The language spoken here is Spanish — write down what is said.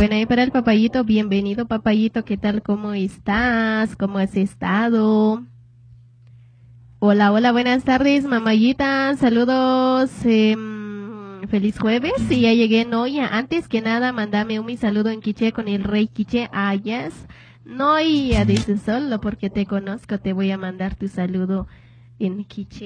Bueno, y para el papayito, bienvenido papayito, ¿qué tal? ¿Cómo estás? ¿Cómo has estado? Hola, hola, buenas tardes, mamayita, saludos, feliz jueves, y ya llegué, Noia. Antes que nada, mándame un mi saludo en quiché con el rey quiché, yes. Noia, dice solo porque te conozco, te voy a mandar tu saludo en quiché.